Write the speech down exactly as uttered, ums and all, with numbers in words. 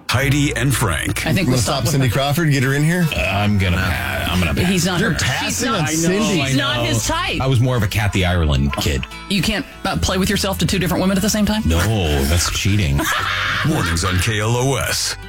Heidi and Frank. I think We'll we'll stop stop. Cindy Crawford, get her in here. Uh, I'm gonna. I'm gonna. He's not. You're her. passing She's not, on Cindy. She's not his type. I was more of a Kathy Ireland kid. You can't uh, play with yourself to two different women at the same time? No, that's cheating. Mornings on K L O S.